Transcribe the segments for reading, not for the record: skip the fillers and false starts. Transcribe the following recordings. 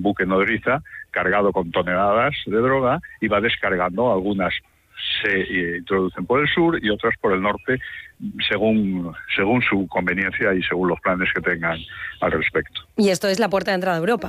buque nodriza cargado con toneladas de droga y va descargando. Algunas se introducen por el sur y otras por el norte, según su conveniencia y según los planes que tengan al respecto. Y esto es la puerta de entrada a Europa.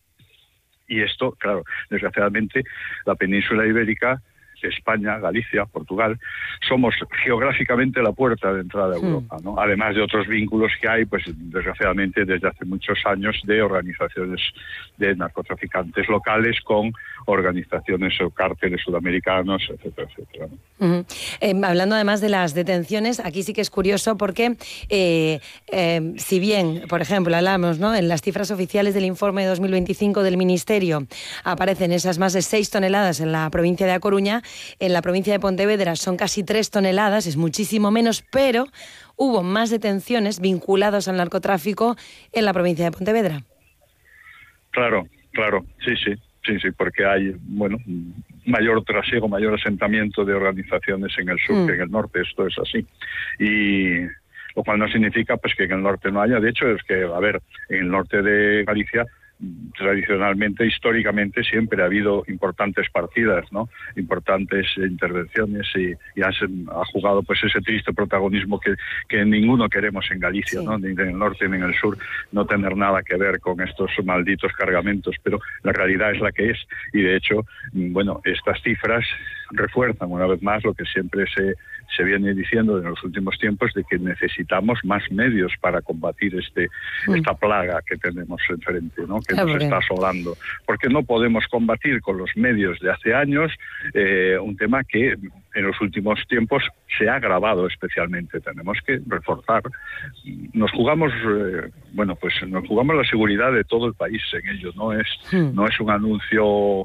Y esto, claro, desgraciadamente, la península ibérica, España, Galicia, Portugal, somos geográficamente la puerta de entrada a Europa, ¿no? Además de otros vínculos que hay, pues desgraciadamente desde hace muchos años, de organizaciones de narcotraficantes locales con organizaciones o cárteles sudamericanos, etcétera, etcétera, ¿no? Hablando además de las detenciones, aquí sí que es curioso porque si bien, por ejemplo, hablamos, ¿no?, en las cifras oficiales del informe de 2025 del Ministerio aparecen esas más de 6 toneladas en la provincia de A Coruña, en la provincia de Pontevedra son casi 3 toneladas, es muchísimo menos, pero hubo más detenciones vinculadas al narcotráfico en la provincia de Pontevedra. Claro, sí, porque hay, mayor trasiego, mayor asentamiento de organizaciones en el sur que en el norte, esto es así. Y lo cual no significa pues que en el norte no haya. De hecho, es que, en el norte de Galicia, tradicionalmente, históricamente, siempre ha habido importantes partidas, ¿no? Importantes intervenciones y ha jugado pues ese triste protagonismo que ninguno queremos en Galicia, sí, ¿no? Ni en el norte ni en el sur, no tener nada que ver con estos malditos cargamentos, pero la realidad es la que es. Y de hecho, estas cifras refuerzan una vez más lo que siempre se viene diciendo en los últimos tiempos, de que necesitamos más medios para combatir esta plaga que tenemos enfrente, ¿no?, que nos está asolando. Porque no podemos combatir con los medios de hace años un tema que en los últimos tiempos se ha agravado especialmente. Tenemos que reforzar. Nos jugamos, nos jugamos la seguridad de todo el país en ello. No es un anuncio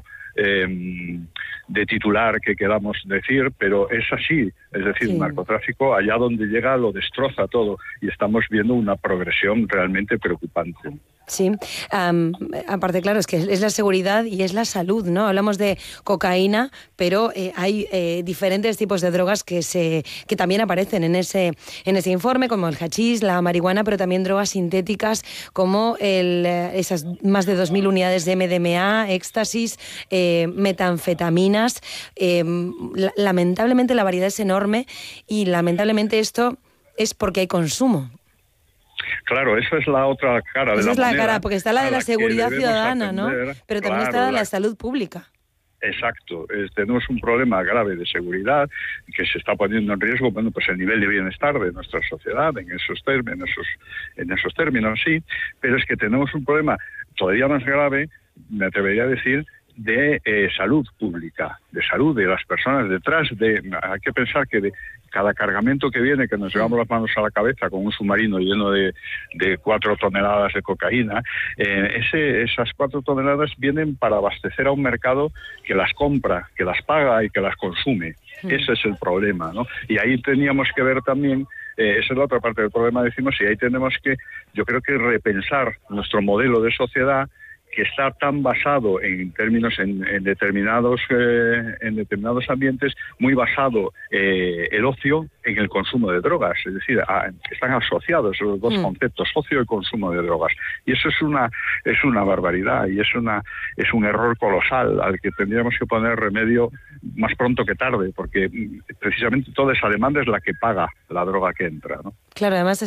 de titular que queramos decir, pero es así. Es decir, el narcotráfico, allá donde llega, lo destroza todo, y estamos viendo una progresión realmente preocupante. Sí, aparte, claro, es que es la seguridad y es la salud, ¿no? Hablamos de cocaína, pero hay diferentes tipos de drogas que también aparecen en ese informe, como el hachís, la marihuana, pero también drogas sintéticas como esas más de 2.000 unidades de MDMA, éxtasis, metanfetaminas. Lamentablemente la variedad es enorme y lamentablemente esto es porque hay consumo. Claro, esa es la otra cara de la moneda. Esa es la cara, porque está la de la seguridad ciudadana, ¿no? Pero también está la salud pública. Exacto, tenemos un problema grave de seguridad que se está poniendo en riesgo, pues el nivel de bienestar de nuestra sociedad en esos términos, sí, pero es que tenemos un problema todavía más grave, me atrevería a decir, de salud pública, de salud de las personas detrás hay que pensar que de cada cargamento que viene, que nos llevamos las manos a la cabeza con un submarino lleno de 4 toneladas de cocaína, esas 4 toneladas vienen para abastecer a un mercado que las compra, que las paga y que las consume. Ese es el problema, ¿no? Y ahí teníamos que ver también, esa es la otra parte del problema, decimos, y ahí tenemos que, yo creo que repensar nuestro modelo de sociedad, que está tan basado en determinados ambientes, muy basado el ocio en el consumo de drogas. Es decir, están asociados los dos conceptos, ocio y consumo de drogas. Y eso es una barbaridad y es un error colosal al que tendríamos que poner remedio más pronto que tarde, porque precisamente toda esa demanda es la que paga la droga que entra, ¿no? Claro, además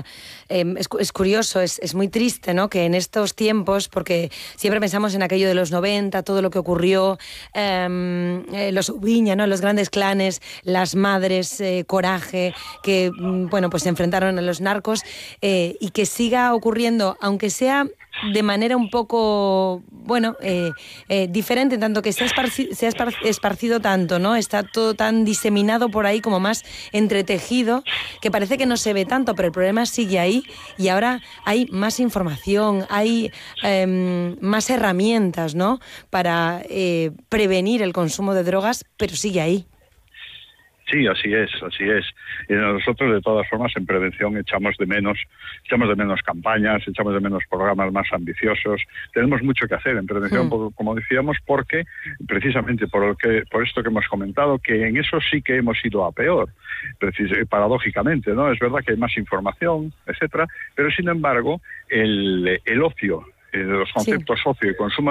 es curioso, es muy triste, ¿no?, que en estos tiempos, porque siempre pensamos en aquello de los 90, todo lo que ocurrió, los Ubiña, ¿no?, los grandes clanes, las madres, Coraje, que pues se enfrentaron a los narcos, y que siga ocurriendo, aunque sea de manera un poco, diferente, tanto que se ha esparcido tanto, ¿no? Está todo tan diseminado por ahí, como más entretejido, que parece que no se ve tanto, pero el problema sigue ahí, y ahora hay más información, hay más herramientas, ¿no?, para prevenir el consumo de drogas, pero sigue ahí. Sí, así es. Y nosotros, de todas formas, en prevención echamos de menos campañas, echamos de menos programas más ambiciosos. Tenemos mucho que hacer en prevención, como decíamos, porque precisamente por esto que hemos comentado, que en eso sí que hemos ido a peor, paradójicamente, ¿no? Es verdad que hay más información, etcétera, pero sin embargo, el ocio, los conceptos ocio y consumo